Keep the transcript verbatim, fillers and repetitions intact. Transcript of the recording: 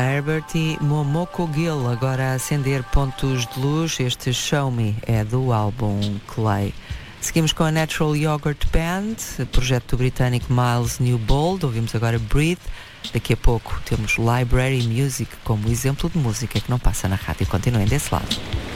Herbert e Momoko Gill agora a acender pontos de luz. Este Show Me é do álbum Clay. Seguimos com a Natural Yogurt Band, projeto do britânico Miles Newbold. Ouvimos agora Breathe. Daqui a pouco temos Library Music como exemplo de música que não passa na rádio. Continuem desse lado.